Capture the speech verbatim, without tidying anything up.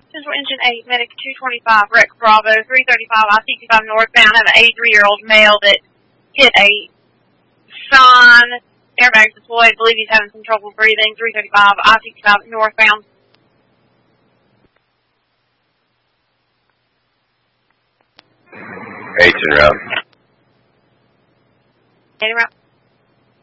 Central Engine eight, Medic two twenty-five, Rex Bravo, three thirty-five, I sixty-five northbound. I have an eighty-three-year-old male that hit a sign. Airbags deployed. I believe he's having some trouble breathing. three thirty-five, I sixty-five northbound. Eight's en route. En route.